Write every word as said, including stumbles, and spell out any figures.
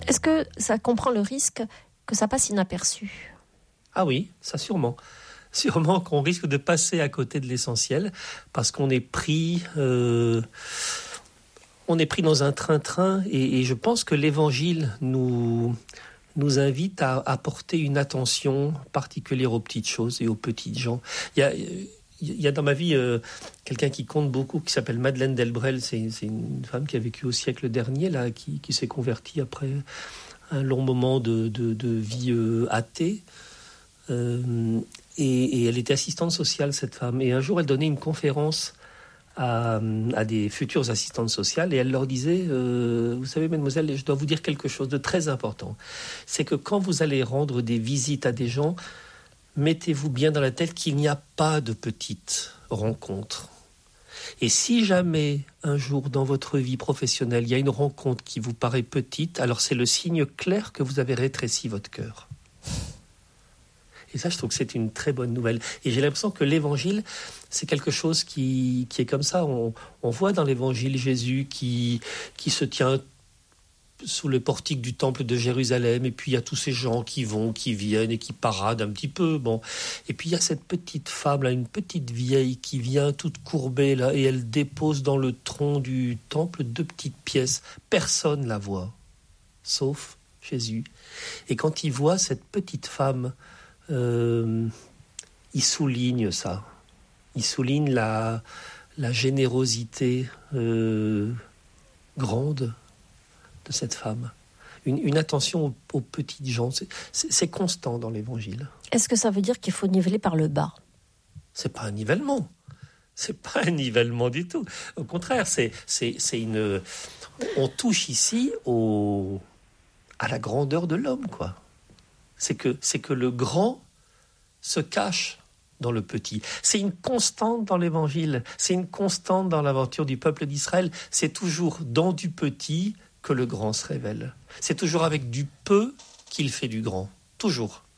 Est-ce que ça comprend le risque que ça passe inaperçu ? Ah oui, ça sûrement. Sûrement qu'on risque de passer à côté de l'essentiel parce qu'on est pris, euh, on est pris dans un train-train et, et je pense que l'Évangile nous, nous invite à apporter une attention particulière aux petites choses et aux petites gens. Il y a, il y a dans ma vie euh, quelqu'un qui compte beaucoup qui s'appelle Madeleine Delbrel. C'est, c'est une femme qui a vécu au siècle dernier, là, qui, qui s'est convertie après un long moment de, de, de vie euh, athée. Euh, et, et elle était assistante sociale, cette femme. Et un jour, elle donnait une conférence à, à des futures assistantes sociales et elle leur disait euh, vous savez, mademoiselle, je dois vous dire quelque chose de très important. C'est que quand vous allez rendre des visites à des gens, mettez-vous bien dans la tête qu'il n'y a pas de petites rencontres. Et si jamais, un jour dans votre vie professionnelle, il y a une rencontre qui vous paraît petite, alors c'est le signe clair que vous avez rétréci votre cœur. Et ça, je trouve que c'est une très bonne nouvelle. Et j'ai l'impression que l'Évangile, c'est quelque chose qui, qui est comme ça. On, on voit dans l'Évangile Jésus qui, qui se tient sous le portique du temple de Jérusalem. Et puis, il y a tous ces gens qui vont, qui viennent et qui paradent un petit peu. Bon. Et puis, il y a cette petite femme, là, une petite vieille qui vient toute courbée, là, et elle dépose dans le tronc du temple deux petites pièces. Personne la voit, sauf Jésus. Et quand il voit cette petite femme, Euh, il souligne ça. Il souligne la, la générosité euh, grande de cette femme. Une, une attention aux, aux petites gens. C'est, c'est, c'est constant dans l'Évangile. Est-ce que ça veut dire qu'il faut niveler par le bas ? C'est pas un nivellement. C'est pas un nivellement du tout. Au contraire, c'est, c'est, c'est une... On touche ici au, à la grandeur de l'homme, quoi. C'est que, c'est que le grand se cache dans le petit. C'est une constante dans l'Évangile, c'est une constante dans l'aventure du peuple d'Israël. C'est toujours dans du petit que le grand se révèle. C'est toujours avec du peu qu'il fait du grand. Toujours.